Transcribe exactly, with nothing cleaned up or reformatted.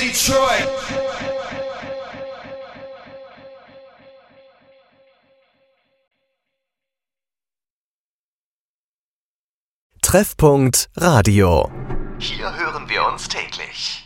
Detroit. Treffpunkt Radio. Hier hören wir uns täglich.